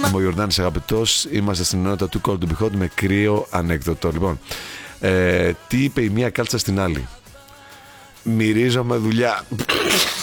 Είμαι ο Ιορδάνης αγαπητός. Είμαστε στην ενότητα του Cold to Be Hot με κρύο ανέκδοτο. Λοιπόν, τι είπε η μία κάλτσα στην άλλη? Μυρίζομαι δουλειά.